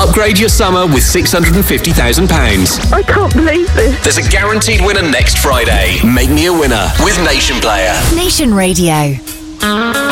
Upgrade your summer with £650,000. I can't believe this. There's a guaranteed winner next Friday. Make me a winner with Nation Player. Nation Radio.